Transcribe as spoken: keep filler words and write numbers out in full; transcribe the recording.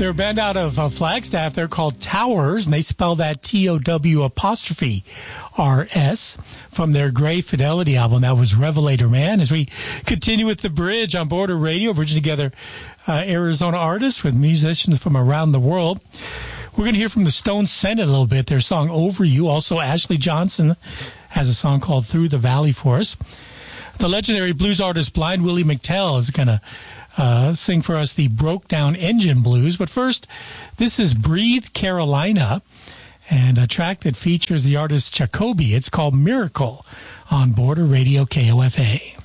They're a band out of uh, Flagstaff. They're called Towers, and they spell that T O W apostrophe R S from their Gray Fidelity album. That was Revelator Man. As we continue with The Bridge on Border Radio, bridging together uh, Arizona artists with musicians from around the world. We're going to hear from the Stone Senate a little bit, their song Over You. Also, Ashley Johnson has a song called Through the Valley for us. The legendary blues artist Blind Willie McTell is going to Uh, sing for us the Broke Down Engine Blues. But first, this is Breathe Carolina, and a track that features the artist Jacoby. It's called Miracle on Border Radio K O F A.